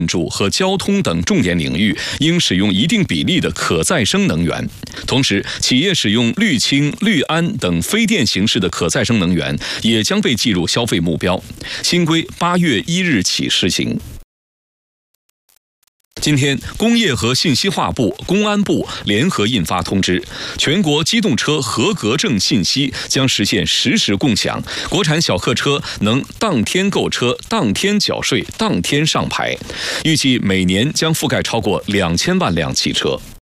筑和交通等重点领域应使用一定比例的可再生能源。同时，企业使用氯氢、氯铵等非电形式的可再生能源也将被计入消费目标。新规8月1日起施行。今天，工业和信息化部、公安部联合印发通知，全国机动车合格证信息将实现实时共享，国产小客车能当天购车、当天缴税、当天上牌，预计每年将覆盖超过2000万辆汽车。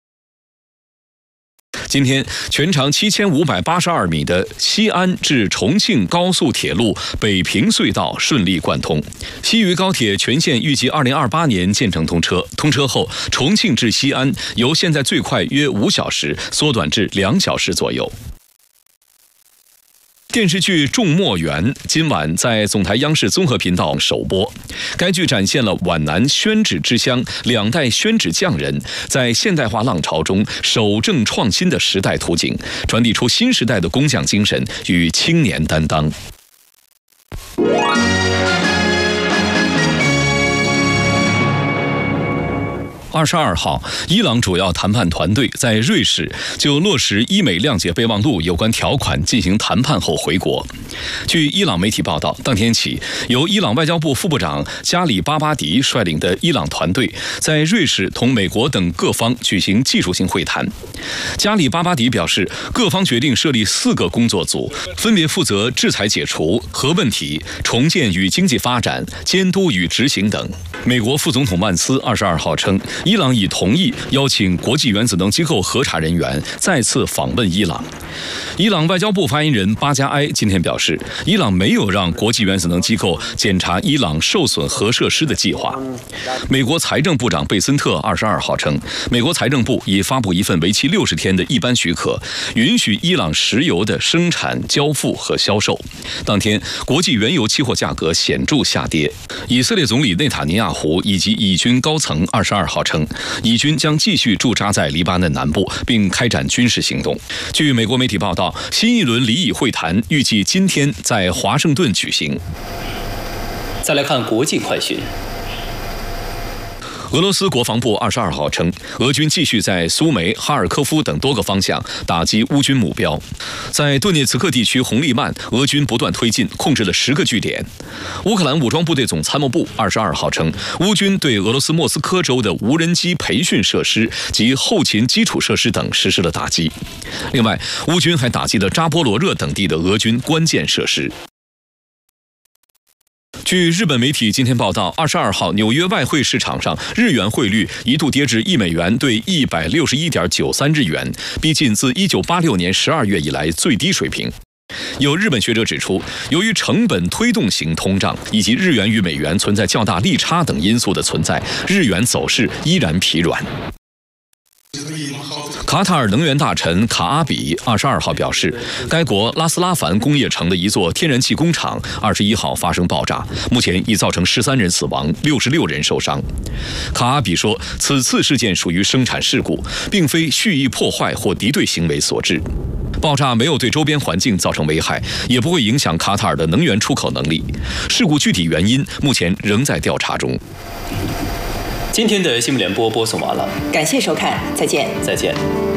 今天，全长7582米的西安至重庆高速铁路北平隧道顺利贯通。西渝高铁全线预计2028年建成通车。通车后，重庆至西安由现在最快约5小时缩短至2小时左右。电视剧《众墨园》今晚在总台央视综合频道首播。该剧展现了皖南宣纸之乡2代宣纸匠人在现代化浪潮中守正创新的时代图景，传递出新时代的工匠精神与青年担当。22号，伊朗主要谈判团队在瑞士就落实伊美谅解备忘录有关条款进行谈判后回国。据伊朗媒体报道，当天起，由伊朗外交部副部长加里巴巴迪率领的伊朗团队在瑞士同美国等各方举行技术性会谈。加里巴巴迪表示，各方决定设立4个工作组，分别负责制裁解除、核问题、重建与经济发展、监督与执行等。美国副总统曼斯22号称，伊朗已同意邀请国际原子能机构核查人员再次访问伊朗。伊朗外交部发言人巴加埃今天表示，伊朗没有让国际原子能机构检查伊朗受损核设施的计划。美国财政部长贝森特22号称，美国财政部已发布一份为期60天的一般许可，允许伊朗石油的生产、交付和销售。当天，国际原油期货价格显著下跌。以色列总理内塔尼亚胡以及以军高层22号称，以军将继续驻扎在黎巴嫩南部，并开展军事行动。据美国媒体报道，新一轮黎以会谈预计今天在华盛顿举行。 再来看国际快讯。 俄罗斯国防部22号称，俄军继续在苏梅、哈尔科夫等多个方向打击乌军目标。在顿涅茨克地区红利曼，俄军不断推进，控制了10个据点。乌克兰武装部队总参谋部22号称，乌军对俄罗斯莫斯科州的无人机培训设施及后勤基础设施等实施了打击。另外，乌军还打击了扎波罗热等地的俄军关键设施。据日本媒体今天报道，22号纽约外汇市场上日元汇率一度跌至1美元兑161.93日元，逼近自1986年12月以来最低水平。有日本学者指出，由于成本推动型通胀以及日元与美元存在较大利差等因素的存在，日元走势依然疲软。卡塔尔能源大臣卡阿比22号表示，该国拉斯拉凡工业城的一座天然气工厂21号发生爆炸，目前已造成13人死亡，66人受伤。卡阿比说，此次事件属于生产事故，并非蓄意破坏或敌对行为所致。爆炸没有对周边环境造成危害，也不会影响卡塔尔的能源出口能力。事故具体原因目前仍在调查中。 今天的新闻联播播送完了， 感谢收看，再见。 再见。